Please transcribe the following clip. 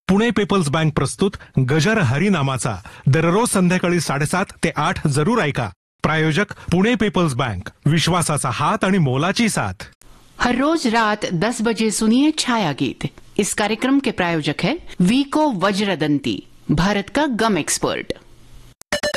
Pune people's bank प्रस्तुत गजर हरिनामाचा दररोज संध्याकाळी 7:30 ते 8 जरूर ऐका. प्रायोजक पुणे पीपल्स बँक, विश्वासाचा हात आणि मोलाची साथ. हर रोज रात 10 बजे सुनिए छाया गीत. इस कार्यक्रम के प्रायोजक है वीको वज्रदंती, भारत का गम एक्सपर्ट.